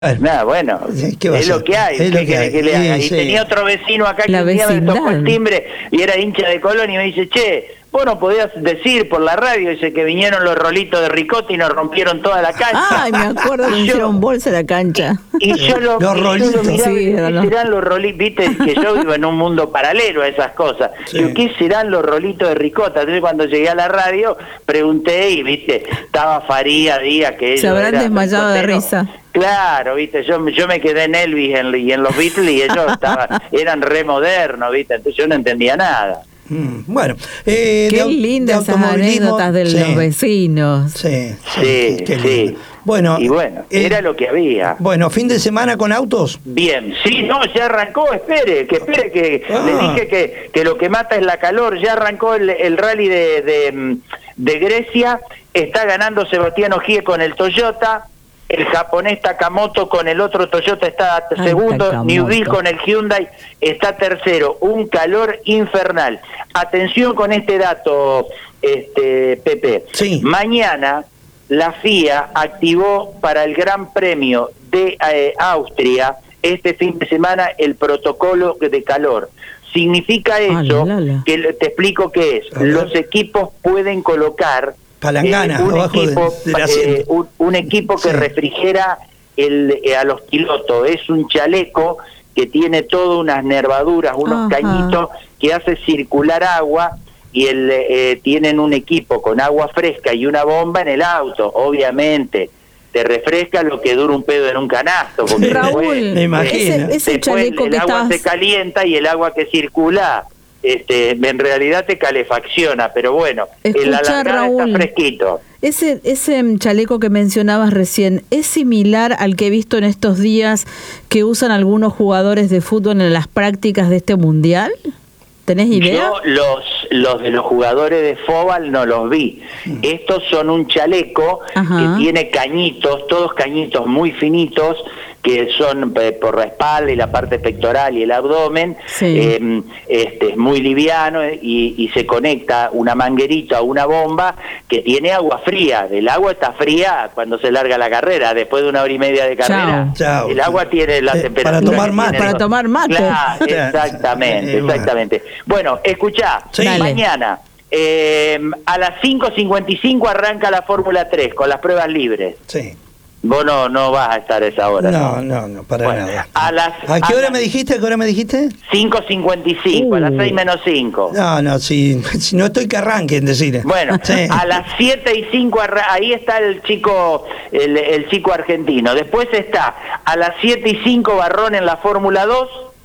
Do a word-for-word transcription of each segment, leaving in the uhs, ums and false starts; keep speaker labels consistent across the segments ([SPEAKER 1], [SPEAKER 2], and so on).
[SPEAKER 1] Nada, bueno, es lo que hay.
[SPEAKER 2] Es lo que hay.
[SPEAKER 1] Que le haga?
[SPEAKER 2] Sí,
[SPEAKER 1] y
[SPEAKER 2] sí.
[SPEAKER 1] tenía otro vecino acá que
[SPEAKER 3] La
[SPEAKER 1] un día me
[SPEAKER 3] vecindad.
[SPEAKER 1] tocó el timbre y era hincha de Colón y me dice, che, vos no podías decir por la radio, dice que vinieron los rolitos de ricota y nos rompieron toda la cancha.
[SPEAKER 3] Ay, me acuerdo que
[SPEAKER 1] Y yo-
[SPEAKER 3] hicieron bolsa en la cancha.
[SPEAKER 1] Y yo lo,
[SPEAKER 2] Los
[SPEAKER 1] y yo
[SPEAKER 2] rolitos.
[SPEAKER 1] lo miraba
[SPEAKER 3] Sí,
[SPEAKER 1] y
[SPEAKER 3] era
[SPEAKER 1] ¿qué
[SPEAKER 3] lo-
[SPEAKER 1] serán los rolitos? Viste que yo vivo en un mundo paralelo a esas cosas.
[SPEAKER 2] Sí.
[SPEAKER 1] Digo, ¿qué serán los rolitos de ricota? Entonces cuando llegué a la radio pregunté y viste, estaba Faría Díaz que
[SPEAKER 3] Se
[SPEAKER 1] ellos
[SPEAKER 3] habrán
[SPEAKER 1] eran
[SPEAKER 3] desmayado de
[SPEAKER 1] ricoteros.
[SPEAKER 3] risa.
[SPEAKER 1] Claro, viste, yo, yo me quedé en Elvis en- y en los Beatles y ellos estaban, eran re modernos, viste, entonces yo no entendía nada.
[SPEAKER 2] Mm, bueno, eh,
[SPEAKER 3] Qué
[SPEAKER 2] de au- de
[SPEAKER 3] lindas esas
[SPEAKER 2] automovilismo,
[SPEAKER 3] anécdotas de
[SPEAKER 2] sí,
[SPEAKER 3] los vecinos.
[SPEAKER 2] Sí, sí,
[SPEAKER 1] Sí,
[SPEAKER 2] qué
[SPEAKER 1] sí.
[SPEAKER 2] lindo. Bueno,
[SPEAKER 1] Y bueno,
[SPEAKER 2] eh,
[SPEAKER 1] era lo que había.
[SPEAKER 2] Bueno, fin de semana con autos.
[SPEAKER 1] Bien, sí, no, ya arrancó, espere, que espere, que
[SPEAKER 2] Ah.
[SPEAKER 1] le dije que, que lo que mata es la calor, ya arrancó el, el rally de, de, de Grecia, está ganando Sebastián Ogier con el Toyota, el japonés Takamoto con el otro Toyota está
[SPEAKER 3] Ay,
[SPEAKER 1] segundo,
[SPEAKER 3] Takamoto.
[SPEAKER 1] Newville con el Hyundai está tercero, un calor infernal. Atención con este dato, este Pepe.
[SPEAKER 2] Sí.
[SPEAKER 1] Mañana la F I A activó para el Gran Premio de eh, Austria este fin de semana el protocolo de calor. Significa
[SPEAKER 3] Ah,
[SPEAKER 1] eso,
[SPEAKER 3] la, la.
[SPEAKER 1] que le- te explico qué es.
[SPEAKER 2] A ver.
[SPEAKER 1] Los equipos pueden colocar
[SPEAKER 2] Palanganas
[SPEAKER 1] eh, un,
[SPEAKER 2] abajo de-
[SPEAKER 1] equipo,
[SPEAKER 2] del
[SPEAKER 1] eh,
[SPEAKER 2] asiento.
[SPEAKER 1] un, un equipo que
[SPEAKER 2] Sí.
[SPEAKER 1] refrigera el, eh, a los pilotos. Es un chaleco que tiene todas unas nervaduras, unos
[SPEAKER 3] Ajá.
[SPEAKER 1] cañitos que hace circular agua y el, eh, tienen un equipo con agua fresca y una bomba en el auto, obviamente. Te refresca lo que dura un pedo en un canasto. Porque
[SPEAKER 3] Raúl,
[SPEAKER 1] después,
[SPEAKER 2] Me imagino.
[SPEAKER 3] ese, ese
[SPEAKER 1] después
[SPEAKER 3] chaleco
[SPEAKER 1] el
[SPEAKER 3] que
[SPEAKER 1] agua
[SPEAKER 3] estabas...
[SPEAKER 1] se calienta y el agua que circula este, en realidad te calefacciona, pero bueno, en la
[SPEAKER 3] Escuchá,
[SPEAKER 1] largada
[SPEAKER 3] Raúl.
[SPEAKER 1] está fresquito.
[SPEAKER 3] Ese, ese chaleco que mencionabas recién, ¿es similar al que he visto en estos días que usan algunos jugadores de fútbol en las prácticas de este mundial? ¿Tenés idea?
[SPEAKER 1] Yo los, los de los jugadores de fútbol no los vi. Estos son un chaleco
[SPEAKER 3] Ajá.
[SPEAKER 1] que tiene cañitos, todos cañitos muy finitos, que son eh, por la espalda y la parte pectoral y el abdomen.
[SPEAKER 3] Sí.
[SPEAKER 1] Eh, este es muy liviano eh, y, y se conecta una manguerita a una bomba que tiene agua fría. El agua está fría cuando se larga la carrera, después de una hora y media de carrera.
[SPEAKER 2] Chao.
[SPEAKER 1] El agua tiene la
[SPEAKER 2] Eh,
[SPEAKER 1] temperatura.
[SPEAKER 2] para tomar
[SPEAKER 1] que
[SPEAKER 2] mate.
[SPEAKER 1] tiene
[SPEAKER 3] Para
[SPEAKER 1] el-
[SPEAKER 3] tomar mate.
[SPEAKER 1] Claro, exactamente,
[SPEAKER 2] Eh, bueno.
[SPEAKER 1] exactamente. Bueno, escuchá,
[SPEAKER 2] Sí.
[SPEAKER 3] Dale.
[SPEAKER 1] mañana eh, a las cinco cincuenta y cinco arranca la Fórmula tres con las pruebas libres.
[SPEAKER 2] Sí.
[SPEAKER 1] Vos no, no vas a estar a esa hora.
[SPEAKER 2] No, no, no, para
[SPEAKER 1] Bueno,
[SPEAKER 2] nada.
[SPEAKER 1] a las-
[SPEAKER 2] ¿A qué
[SPEAKER 1] a
[SPEAKER 2] hora
[SPEAKER 1] las-
[SPEAKER 2] me dijiste? ¿A qué hora me dijiste?
[SPEAKER 1] cinco cincuenta y cinco, a las
[SPEAKER 3] Uh.
[SPEAKER 1] seis menos cinco.
[SPEAKER 2] No, no, si, si no estoy que arranquen, decir.
[SPEAKER 1] Bueno,
[SPEAKER 2] Sí.
[SPEAKER 1] a las siete y cinco ahí está el chico el, el chico argentino. Después está a las siete y cinco Barrón en la Fórmula dos.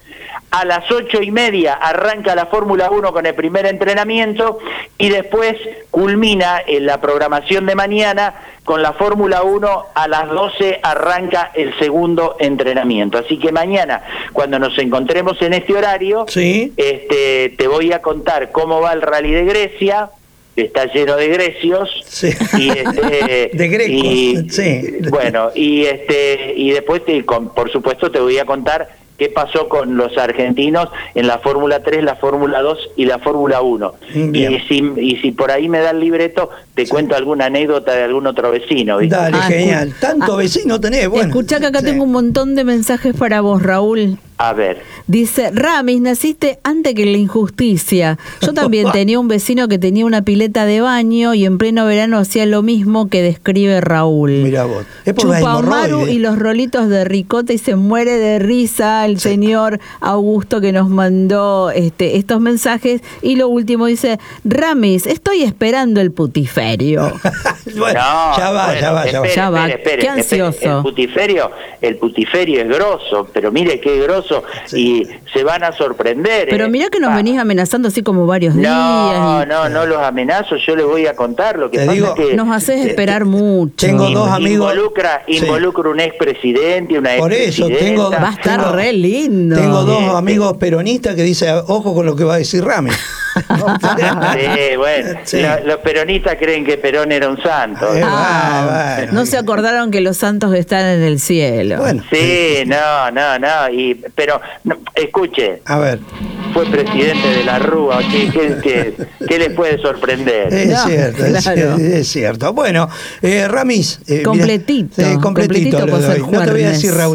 [SPEAKER 1] A las ocho y media arranca la Fórmula uno con el primer entrenamiento y después culmina en la programación de mañana con la Fórmula uno a las doce arranca el segundo entrenamiento. Así que mañana, cuando nos encontremos en este horario,
[SPEAKER 2] Sí.
[SPEAKER 1] este, te voy a contar cómo va el Rally de Grecia, que está lleno de grecios.
[SPEAKER 2] Sí.
[SPEAKER 1] Y este,
[SPEAKER 2] De grecos,
[SPEAKER 1] y-
[SPEAKER 2] sí.
[SPEAKER 1] Bueno, y este y después te, con- por supuesto te voy a contar qué pasó con los argentinos en la Fórmula tres, la Fórmula dos y la Fórmula uno.
[SPEAKER 2] Bien.
[SPEAKER 1] Y si y si por ahí me da el libreto, te cuento alguna anécdota de algún otro vecino, ¿viste?
[SPEAKER 2] Dale,
[SPEAKER 3] Ah,
[SPEAKER 2] genial.
[SPEAKER 3] escu-
[SPEAKER 2] Tanto
[SPEAKER 3] ah,
[SPEAKER 2] vecino tenés, bueno.
[SPEAKER 3] Escuchá que acá
[SPEAKER 2] Sí.
[SPEAKER 3] tengo un montón de mensajes para vos, Raúl.
[SPEAKER 1] A ver.
[SPEAKER 3] Dice, Ramis, naciste antes que la injusticia. Yo también tenía un vecino que tenía una pileta de baño y en pleno verano hacía lo mismo que describe Raúl.
[SPEAKER 2] Mirá vos. Es por la
[SPEAKER 3] Chupa Maru
[SPEAKER 2] hemorroide.
[SPEAKER 3] y los rolitos de ricota y se muere de risa el
[SPEAKER 2] Sí.
[SPEAKER 3] señor Augusto que nos mandó este, estos mensajes. Y lo último dice, Ramis, estoy esperando el putiferio.
[SPEAKER 2] Bueno,
[SPEAKER 1] No,
[SPEAKER 2] ya va,
[SPEAKER 1] bueno,
[SPEAKER 2] ya va, ya va.
[SPEAKER 1] espere,
[SPEAKER 3] Ya va,
[SPEAKER 1] espere, espere,
[SPEAKER 3] qué
[SPEAKER 1] espere.
[SPEAKER 3] ansioso.
[SPEAKER 1] El putiferio, el putiferio es grosso, pero mire qué grosso
[SPEAKER 2] Sí.
[SPEAKER 1] y se van a sorprender.
[SPEAKER 3] Pero
[SPEAKER 1] eh.
[SPEAKER 3] mirá que nos
[SPEAKER 1] Ah,
[SPEAKER 3] venís amenazando así como varios
[SPEAKER 1] No,
[SPEAKER 3] días. y
[SPEAKER 1] no, no los amenazo, yo les voy a contar lo que
[SPEAKER 2] Te
[SPEAKER 1] pasa
[SPEAKER 2] digo,
[SPEAKER 1] es que
[SPEAKER 3] Nos haces
[SPEAKER 1] eh,
[SPEAKER 3] esperar mucho.
[SPEAKER 2] tengo
[SPEAKER 1] in-
[SPEAKER 2] dos amigos-
[SPEAKER 1] Involucra,
[SPEAKER 2] Sí.
[SPEAKER 1] involucra un expresidente, una
[SPEAKER 2] Por eso,
[SPEAKER 1] expresidenta.
[SPEAKER 2] tengo-
[SPEAKER 3] Va a estar
[SPEAKER 2] tengo-
[SPEAKER 3] re lindo.
[SPEAKER 2] Tengo dos
[SPEAKER 1] Sí,
[SPEAKER 2] amigos peronistas que dicen, ojo con lo que va a decir Rami.
[SPEAKER 1] Sí, bueno,
[SPEAKER 2] Sí.
[SPEAKER 1] lo- los peronistas creen que Perón era un santo.
[SPEAKER 2] Eh,
[SPEAKER 3] Ah,
[SPEAKER 2] bueno,
[SPEAKER 3] no
[SPEAKER 2] bueno.
[SPEAKER 3] se acordaron que los santos están en el cielo.
[SPEAKER 2] Bueno,
[SPEAKER 1] Sí, no, no, no, y, pero no, escuche,
[SPEAKER 2] a ver.
[SPEAKER 1] fue presidente de la Rúa, ¿qué, qué, qué, qué les puede sorprender?
[SPEAKER 2] Es
[SPEAKER 3] No,
[SPEAKER 2] cierto, es,
[SPEAKER 3] claro.
[SPEAKER 2] es cierto. Bueno, eh, Ramis. eh, mira,
[SPEAKER 3] Completito,
[SPEAKER 2] sí, completito.
[SPEAKER 3] completito
[SPEAKER 2] lo
[SPEAKER 3] por ser
[SPEAKER 2] doy. No te voy a
[SPEAKER 3] jueves.
[SPEAKER 2] decir Raúl.